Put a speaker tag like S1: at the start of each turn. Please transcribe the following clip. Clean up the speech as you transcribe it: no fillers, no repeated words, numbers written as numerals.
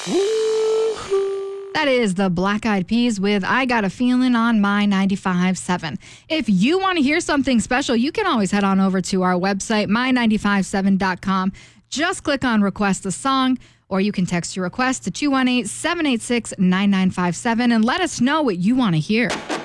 S1: That is the Black Eyed Peas with I Got a Feeling on My 95.7. If you want to hear something special, you can always head on over to our website, my957.com. Just click on Request a Song, or you can text your request to 218-786-9957 and let us know what you want to hear.